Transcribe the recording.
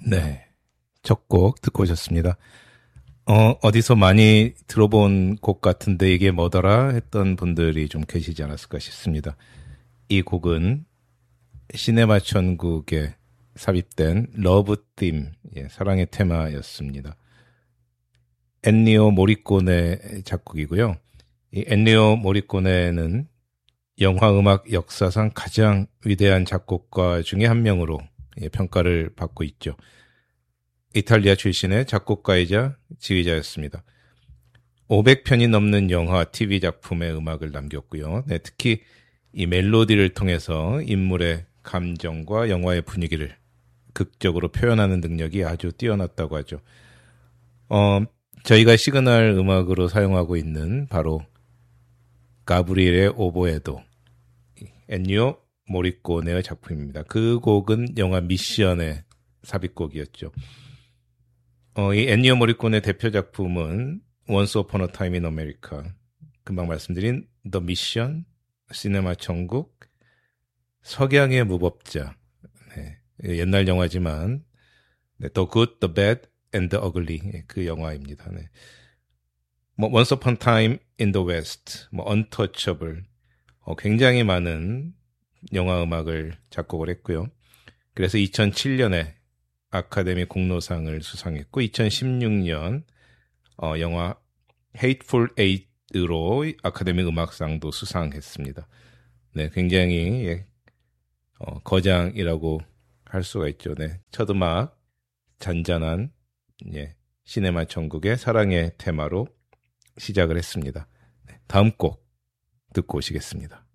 네. 첫 곡 듣고 오셨습니다. 어디서 많이 들어본 곡 같은데 이게 뭐더라 했던 분들이 좀 계시지 않았을까 싶습니다. 이 곡은 시네마 천국에 삽입된 러브 팀, 사랑의 테마였습니다. 엔니오 모리코네 작곡이고요. 이 엔니오 모리코네는 영화 음악 역사상 가장 위대한 작곡가 중에 한 명으로 평가를 받고 있죠. 이탈리아 출신의 작곡가이자 지휘자였습니다. 500편이 넘는 영화, TV 작품의 음악을 남겼고요. 네, 특히 이 멜로디를 통해서 인물의 감정과 영화의 분위기를 극적으로 표현하는 능력이 아주 뛰어났다고 하죠. 저희가 시그널 음악으로 사용하고 있는 바로 가브리엘의 오보에도, 엔니오 모리코네의 작품입니다. 그 곡은 영화 미션의 삽입곡이었죠. 이 엔니오 모리코네 대표 작품은 Once Upon a Time in America, 금방 말씀드린 The Mission, 시네마 천국, 석양의 무법자, 네, 옛날 영화지만 네, The Good, The Bad and the Ugly, 그 영화입니다. 네. Once Upon a Time in the West, Untouchable, 굉장히 많은 영화 음악을 작곡을 했고요. 그래서 2007년에 아카데미 공로상을 수상했고 2016년 영화 Hateful Eight으로 아카데미 음악상도 수상했습니다. 네, 굉장히 거장이라고 할 수가 있죠. 네, 첫 음악 잔잔한 시네마 천국의 사랑의 테마로 시작을 했습니다. 네, 다음 곡 듣고 오시겠습니다.